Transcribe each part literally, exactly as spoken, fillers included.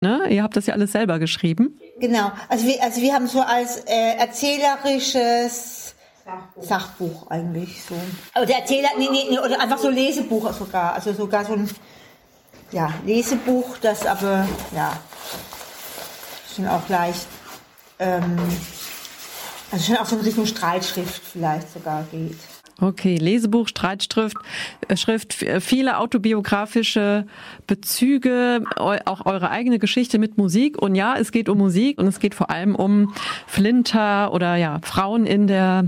Ne? Ihr habt das ja alles selber geschrieben. Genau, also wir, also wir haben so als äh, erzählerisches Sachbuch. Sachbuch eigentlich so. Oder Erzähler, nee, nee, nee, oder einfach so Lesebuch sogar, also sogar so ein ja, Lesebuch, das aber ja schon auch leicht, ähm, also schon auch so in Richtung Streitschrift vielleicht sogar geht. Okay, Lesebuch, Streitschrift, Schrift, viele autobiografische Bezüge, auch eure eigene Geschichte mit Musik. Und ja, es geht um Musik und es geht vor allem um Flinter oder ja Frauen in der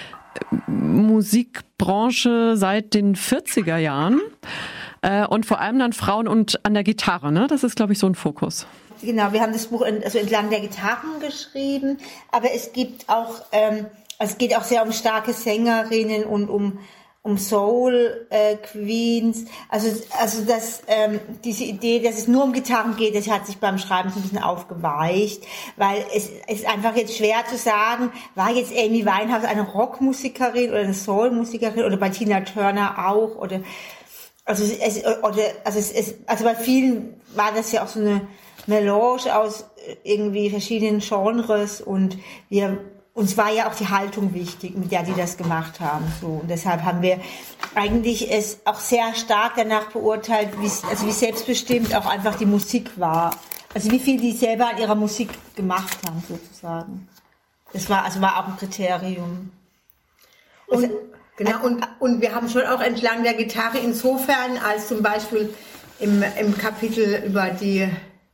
Musikbranche seit den vierziger Jahren. Und vor allem dann Frauen und an der Gitarre, ne? Das ist, glaube ich, so ein Fokus. Genau, wir haben das Buch also entlang der Gitarren geschrieben, aber es gibt auch... Ähm, Es geht auch sehr um starke Sängerinnen und um um Soul äh, Queens. Also also das ähm, diese Idee, dass es nur um Gitarren geht, das hat sich beim Schreiben so ein bisschen aufgeweicht, weil es, es ist einfach jetzt schwer zu sagen, war jetzt Amy Winehouse eine Rockmusikerin oder eine Soulmusikerin oder bei Tina Turner auch oder also es oder also es, es also bei vielen war das ja auch so eine Melange aus irgendwie verschiedenen Genres und wir uns war ja auch die Haltung wichtig, mit der die das gemacht haben. So. Und deshalb haben wir eigentlich es auch sehr stark danach beurteilt, wie, also wie selbstbestimmt auch einfach die Musik war. Also wie viel die selber an ihrer Musik gemacht haben, sozusagen. Das war, also war auch ein Kriterium. Und, also, genau, und, und wir haben schon auch entlang der Gitarre insofern, als zum Beispiel im, im Kapitel über die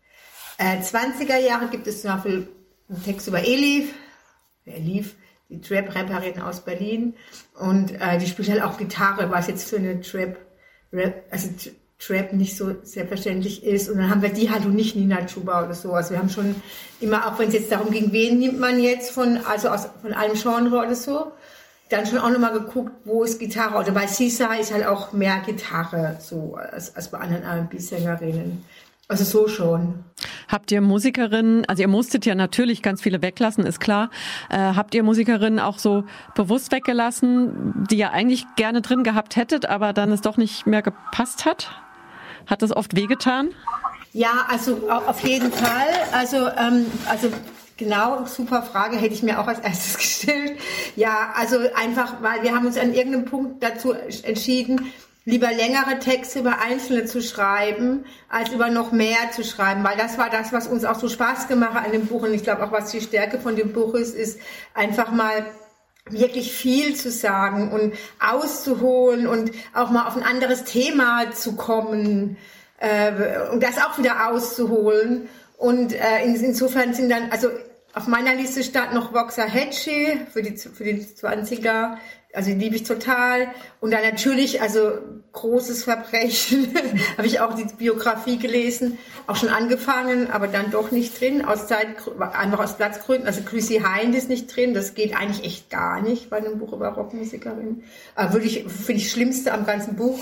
äh, zwanziger Jahre gibt es zum Beispiel einen Text über Elif, Elif, die Trap-Rapperin aus Berlin und äh, die spielt halt auch Gitarre, was jetzt für eine Trap, Rap, also Trap nicht so selbstverständlich ist und dann haben wir die halt und nicht Nina Chuba oder so, also wir haben schon immer, auch wenn es jetzt darum ging, wen nimmt man jetzt von, also aus, von einem Genre oder so, dann schon auch nochmal geguckt, wo ist Gitarre, oder bei Sisa ist halt auch mehr Gitarre, so, als, als bei anderen R and B-Sängerinnen. Also so schon. Habt ihr Musikerinnen, also ihr musstet ja natürlich ganz viele weglassen, ist klar. Äh, habt ihr Musikerinnen auch so bewusst weggelassen, die ihr eigentlich gerne drin gehabt hättet, aber dann es doch nicht mehr gepasst hat? Hat das oft wehgetan? Ja, also auf jeden Fall. Also, ähm, also genau, super Frage, hätte ich mir auch als erstes gestellt. Ja, also einfach, weil wir haben uns an irgendeinem Punkt dazu entschieden, lieber längere Texte über Einzelne zu schreiben, als über noch mehr zu schreiben, weil das war das, was uns auch so Spaß gemacht hat an dem Buch und ich glaube auch, was die Stärke von dem Buch ist, ist einfach mal wirklich viel zu sagen und auszuholen und auch mal auf ein anderes Thema zu kommen äh, und das auch wieder auszuholen und äh, in, insofern sind dann, also auf meiner Liste stand noch Waxahachie für die für die zwanziger, also die liebe ich total. Und dann natürlich, also großes Verbrechen, habe ich auch die Biografie gelesen, auch schon angefangen, aber dann doch nicht drin, aus Zeit, einfach aus Platzgründen. Also Chrissy Hind ist nicht drin, das geht eigentlich echt gar nicht bei einem Buch über Rockmusikerin. Äh, würde ich, finde ich das Schlimmste am ganzen Buch.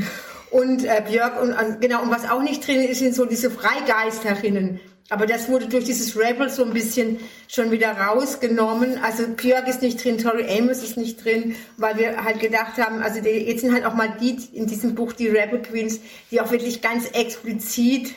Und äh, Björk, und genau, und was auch nicht drin ist, sind so diese Freigeisterinnen. Aber das wurde durch dieses Rebel so ein bisschen schon wieder rausgenommen. Also Björk ist nicht drin, Tori Amos ist nicht drin, weil wir halt gedacht haben, also die, jetzt sind halt auch mal die in diesem Buch, die Rebel Queens, die auch wirklich ganz explizit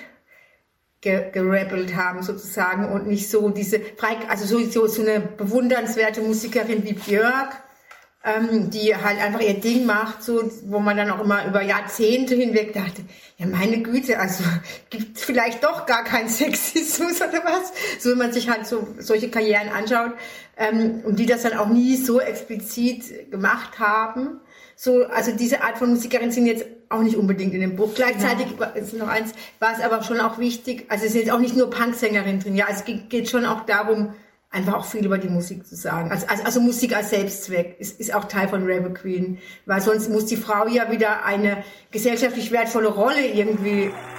ge- gerebelt haben sozusagen und nicht so diese, also so, so, so eine bewundernswerte Musikerin wie Björk, ähm, die halt einfach ihr Ding macht, so, wo man dann auch immer über Jahrzehnte hinweg dachte, ja meine Güte, also gibt vielleicht doch gar keinen Sexismus oder was, so wenn man sich halt so solche Karrieren anschaut, ähm, und die das dann auch nie so explizit gemacht haben. So, also diese Art von Musikerin sind jetzt auch nicht unbedingt in dem Buch. Gleichzeitig ja. ist noch eins, war es aber schon auch wichtig, also es sind jetzt auch nicht nur Punksängerin drin, ja, es geht, geht schon auch darum, einfach auch viel über die Musik zu sagen. Also, also, also Musik als Selbstzweck ist, ist auch Teil von Rebel Queen, weil sonst muss die Frau ja wieder eine gesellschaftlich wertvolle Rolle irgendwie